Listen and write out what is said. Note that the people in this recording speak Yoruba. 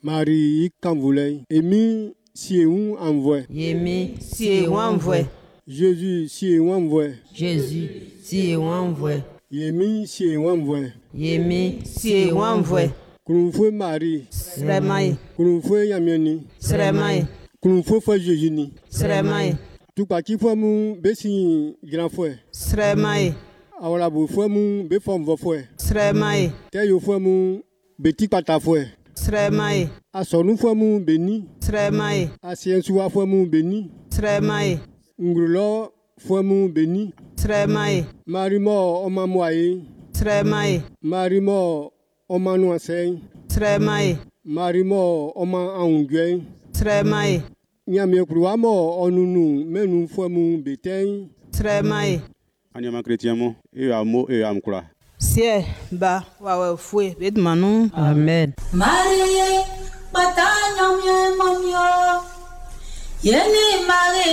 Marie Kamvoulay, Emi Sieun Envoy. Yemi Sieun Envoy. Jésus Sieun Envoy. Jésus Sieun Envoy. Yemi Sieun Envoy. Yemi Sieun Envoy. Kurunfo Marie. Sremai. Kurunfo Yamiani. Sremai. Kurunfo Fo Jésus ni. Sremai. Tukpaki fo mu besi grand frère. Sremai. Awala bu fo mu be fo mvo frère. Sremai. Te yo fo mu beti pata frère. Sremai. Asonu fo mu beni. Sremai. Asiensuwa fo mu beni. Sremai. Ngrulo fo mu beni. Sremai. Marimo omamoaye. Sremai. Marimo omanu asei. Sremai. Marimo oma aungwe. Sremai. Nyame kruwa mo onunu menu fo mu beten. Sremai. Anyama chrétien mo e amo e amkura. Sie ba wa fue bedmanu. Amen. Marie, batanya mye mamyo. Yeni Marie.